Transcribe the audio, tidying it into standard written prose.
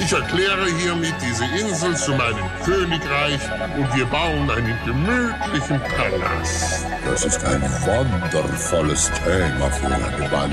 Ich erkläre hiermit diese Insel zu meinem Königreich und wir bauen einen gemütlichen Palast. Das ist ein wundervolles Thema für eine